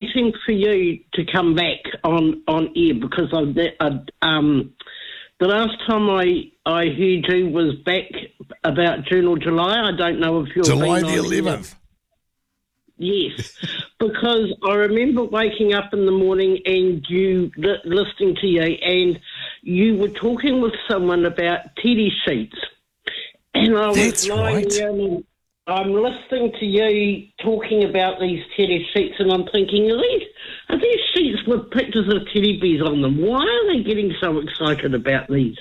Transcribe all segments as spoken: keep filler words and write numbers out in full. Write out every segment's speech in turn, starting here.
waiting for you to come back on, on air because I, I, um, the last time I, I heard you was back about June or July. I don't know if you're July the eleventh. Yes, because I remember waking up in the morning and you li- listening to you, and you were talking with someone about teddy sheets, and I was That's lying right. down and I'm listening to you talking about these teddy sheets, and I'm thinking, are these are these sheets with pictures of teddy bears on them? Why are they getting so excited about these?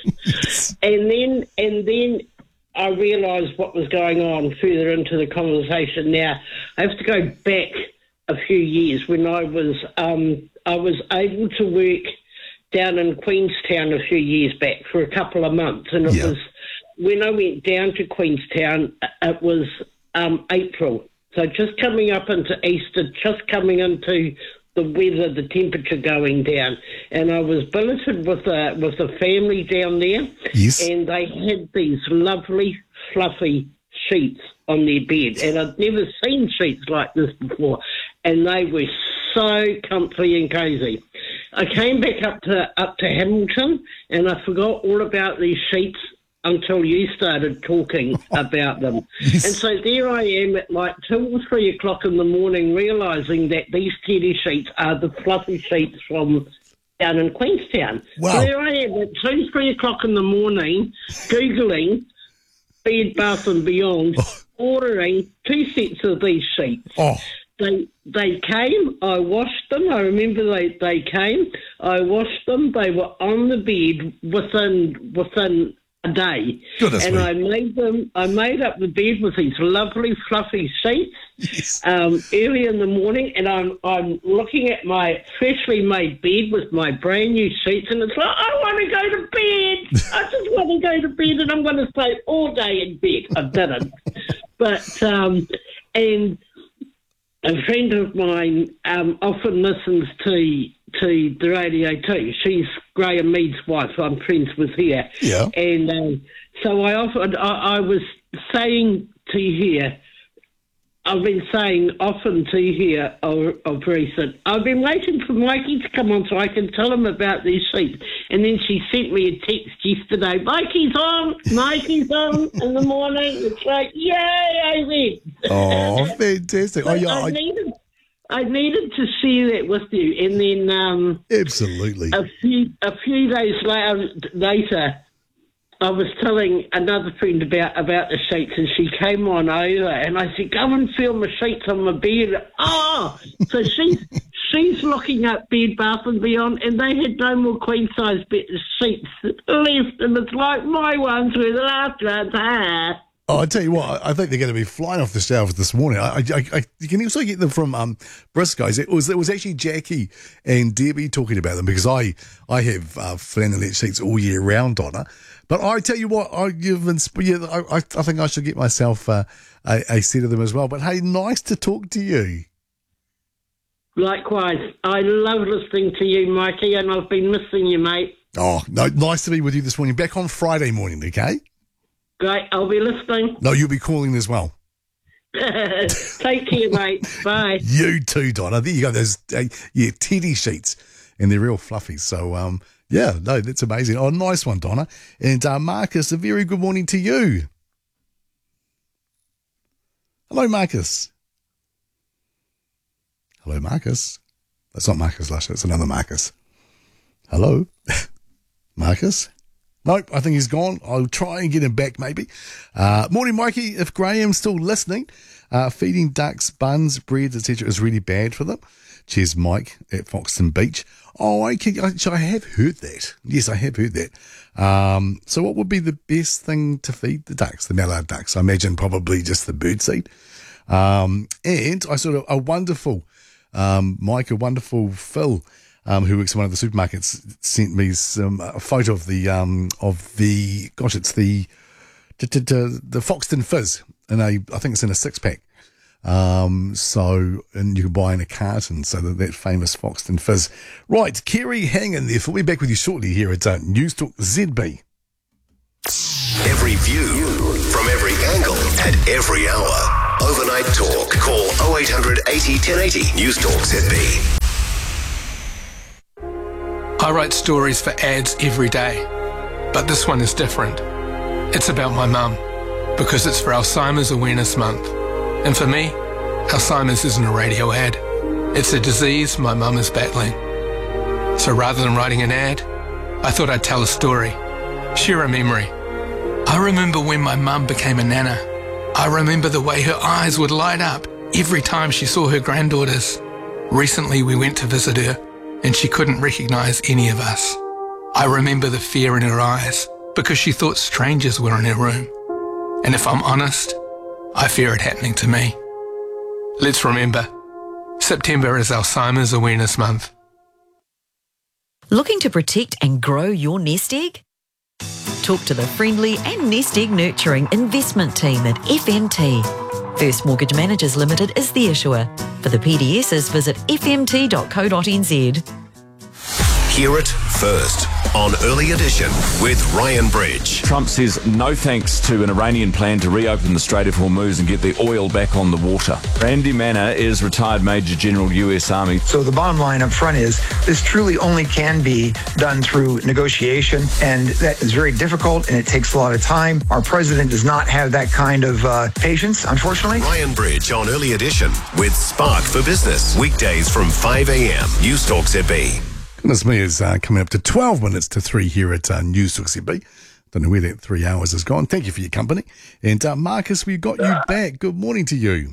and then and then. I realised what was going on further into the conversation. Now, I have to go back a few years when I was um, I was able to work down in Queenstown a few years back for a couple of months, and it Yeah. was when I went down to Queenstown. It was um, April, so just coming up into Easter, just coming into the weather, the temperature going down, and I was billeted with a with a family down there, Yes. and they had these lovely fluffy sheets on their bed, and I'd never seen sheets like this before, and they were so comfy and cosy. I came back up to up to Hamilton, and I forgot all about these sheets until you started talking about them. Yes. And so there I am at like two or three o'clock in the morning realising that these teddy sheets are the fluffy sheets from down in Queenstown. Wow. So there I am at two, three o'clock in the morning Googling Bed Bath and Beyond, ordering two sets of these sheets. Oh, They they came, I washed them, I remember they, they came, I washed them, they were on the bed within within a day. Goodness and me. I made them I made up the bed with these lovely fluffy sheets yes. um, early in the morning, and I'm I'm looking at my freshly made bed with my brand new sheets, and it's like, I want to go to bed. I just want to go to bed, and I'm going to stay all day in bed. I didn't. But, um, and a friend of mine um, often listens to to the radio too. She's Graham Mead's wife. I'm friends with her. Yeah. And um, so I often, I, I was saying to her, I've been saying often to her of, of recent, I've been waiting for Mikey to come on so I can tell him about these sheets. And then she sent me a text yesterday, Mikey's on, Mikey's on in the morning. It's like, yay, I win. Oh, fantastic. Oh, yeah, I, I, needed, I needed to share that with you. And then um, absolutely. a few a few days later, later, I was telling another friend about, about the sheets, and she came on over, and I said, go and feel my sheets on my bed. Oh, so she's she's looking up Bed Bath and Beyond, and they had no more queen-size bed sheets left, and it's like my ones were the last ones. Ah. Oh, I tell you what, I think they're going to be flying off the shelves this morning. I, I, I, you can also get them from um, Briscoe's. It was it was actually Jackie and Debbie talking about them, because I I have uh, flannelette sheets all year round, Donna. But I tell you what, I you've inspired. I, I, I think I should get myself uh, a, a set of them as well. But hey, nice to talk to you. Likewise, I love listening to you, Mikey, and I've been missing you, mate. Oh, no, nice to be with you this morning. Back on Friday morning, okay? Great, I'll be listening. No, you'll be calling as well. Take care, mate. Bye. You too, Donna. There you go. There's uh, yeah, teddy sheets, and they're real fluffy. So um, yeah, no, that's amazing. Oh, nice one, Donna. And uh, Marcus, a very good morning to you. Hello, Marcus. Hello, Marcus. That's not Marcus Lusher. It's another Marcus. Hello, Marcus. Nope, I think he's gone. I'll try and get him back maybe. Uh, morning, Mikey. If Graham's still listening, uh, feeding ducks, buns, breads, et cetera is really bad for them. Cheers, Mike at Foxton Beach. Oh, I, can, I, I have heard that. Yes, I have heard that. Um, so what would be the best thing to feed the ducks, the mallard ducks? I imagine probably just the birdseed. Um, and I sort of, a wonderful, um, Mike, a wonderful Phil, Um, who works at one of the supermarkets, sent me some a photo of the um, of the gosh, it's the the Foxton Fizz, and I I think it's in a six pack. Um, so and you can buy in a carton. So that, that famous Foxton Fizz. Right, Kerry, hang in there. We'll be back with you shortly here at uh, News Talk Z B. Every view from every angle at every hour. Overnight Talk. Call oh eight hundred eighty ten eighty. News Talk Z B. I write stories for ads every day, but this one is different. It's about my mum, because it's for Alzheimer's Awareness Month. And for me, Alzheimer's isn't a radio ad. It's a disease my mum is battling. So rather than writing an ad, I thought I'd tell a story, share a memory. I remember when my mum became a nana. I remember the way her eyes would light up every time she saw her granddaughters. Recently we went to visit her and she couldn't recognise any of us. I remember the fear in her eyes because she thought strangers were in her room. And if I'm honest, I fear it happening to me. Let's remember, September is Alzheimer's Awareness Month. Looking to protect and grow your nest egg? Talk to the friendly and nest egg nurturing investment team at F M T. First Mortgage Managers Limited is the issuer. For the P D Ss, visit f m t dot co dot n z. Hear it first on Early Edition with Ryan Bridge. Trump says no thanks to an Iranian plan to reopen the Strait of Hormuz and get the oil back on the water. Randy Manna is retired Major General U S Army. So the bottom line up front is this truly only can be done through negotiation, and that is very difficult and it takes a lot of time. Our president does not have that kind of uh, patience, unfortunately. Ryan Bridge on Early Edition with Spark for Business. Weekdays from five a.m. News Talk Z B. Goodness me, is uh, coming up to twelve minutes to three here at uh, News Talk Z B. Don't know where that three hours has gone. Thank you for your company. And uh, Marcus, we've got you back. Good morning to you.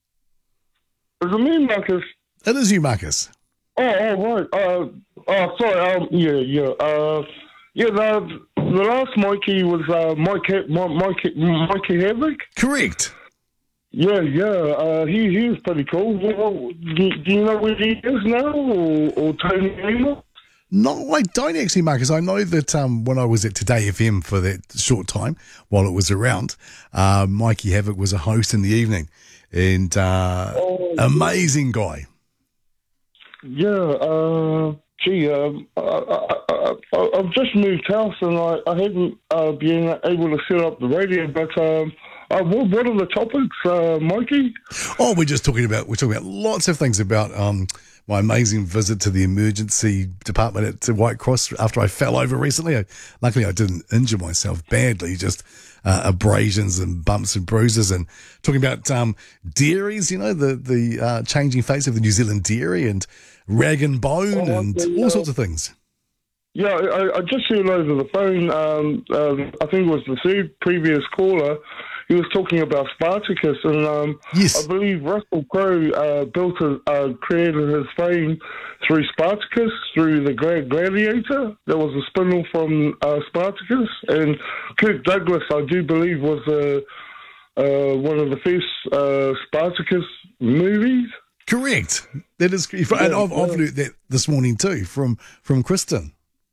Is it me, Marcus? It is you, Marcus. Oh, oh right. Uh, oh, sorry. Um, yeah, yeah. Uh, yeah, the, the last Mikey was uh, Mike, Mike, Mikey Havoc. Correct. Yeah, yeah. Uh, he he was pretty cool. Well, do, do you know where he is now, or, or Tony Amer? No, I don't actually, Marcus. I know that um, when I was at Today F M for that short time while it was around, uh, Mikey Havoc was a host in the evening, and uh, oh, amazing guy. Yeah. Uh, gee, um, I, I, I, I've just moved house, and I, I haven't uh, been able to set up the radio, but. Um, Uh, what, what are the topics, uh, Mikey? Oh, we're just talking about, we're talking about lots of things about um, my amazing visit to the emergency department at White Cross after I fell over recently. I, luckily, I didn't injure myself badly, just uh, abrasions and bumps and bruises. And talking about um, dairies, you know, the, the uh, changing face of the New Zealand dairy and rag and bone oh, and okay, all uh, sorts of things. Yeah, I, I just heard over the phone, um, um, I think it was the third previous caller, he was talking about Spartacus, and um, yes. I believe Russell Crowe uh, built, a, uh, created his fame through Spartacus, through the Gladiator. There was a spin-off from uh, Spartacus, and Kirk Douglas, I do believe, was uh, uh, one of the first uh, Spartacus movies. Correct. That is, and yeah, I've, I've learned that this morning too from from Kristen.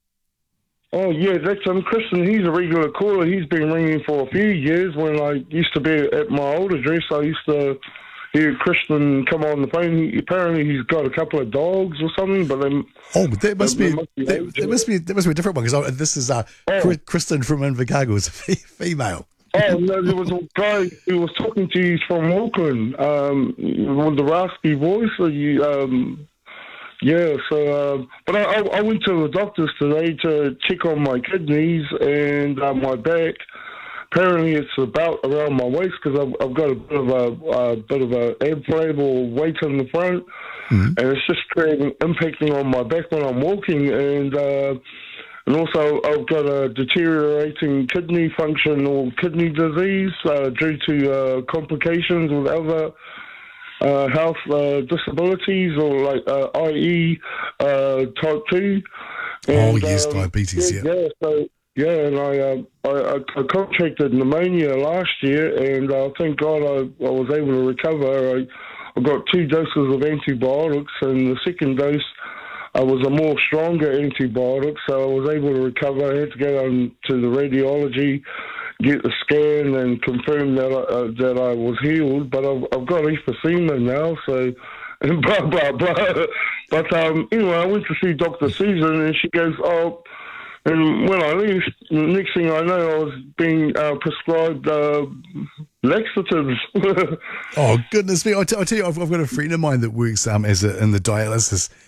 Oh, yeah, that's um, Kristen. He's a regular caller. He's been ringing for a few years. When I used to be at my old address, I used to hear Kristen come on the phone. He, apparently, he's got a couple of dogs or something. But then, oh, but that must be, must be that, that must be that must be a different one because this is uh, oh. Kristen from Invercargill is a female. Oh no, there was a guy who was talking to you from Auckland um, with the raspy voice. So you. Um, Yeah, so, uh, but I, I went to the doctors today to check on my kidneys and uh, my back. Apparently, it's about around my waist because I've, I've got a bit of a, a bit of a ab flab or weight in the front, mm-hmm. and it's just creating impacting on my back when I'm walking, and uh, and also I've got a deteriorating kidney function or kidney disease uh, due to uh, complications with other. Uh, health uh, disabilities or like uh, that is uh, type two. And, oh yes, um, diabetes. Yeah, yeah. yeah. So yeah, and I, uh, I I contracted pneumonia last year, and uh, thank God I, I was able to recover. I, I got two doses of antibiotics, and the second dose uh, was a more stronger antibiotic, so I was able to recover. I had to go on to the radiology. Get the scan and confirm that I, uh, that I was healed, but I've, I've got emphysema now, so and blah blah blah. But um, anyway, I went to see Doctor Susan, and she goes, "Oh," and when I left, the next thing I know, I was being uh, prescribed uh, laxatives. Oh goodness me! I, t- I tell you, I've, I've got a friend of mine that works um, as a, in the dialysis